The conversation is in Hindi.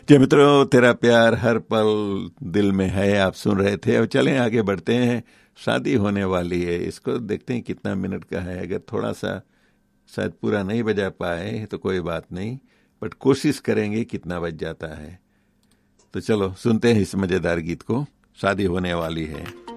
क्या मित्रों, तेरा प्यार हर पल दिल में है, आप सुन रहे थे। और चलें आगे बढ़ते हैं। शादी होने वाली है, इसको देखते हैं कितना मिनट का है। अगर थोड़ा सा शायद पूरा नहीं बजा पाए तो कोई बात नहीं, बट कोशिश करेंगे कितना बज जाता है। तो चलो सुनते हैं इस मजेदार गीत को, शादी होने वाली है।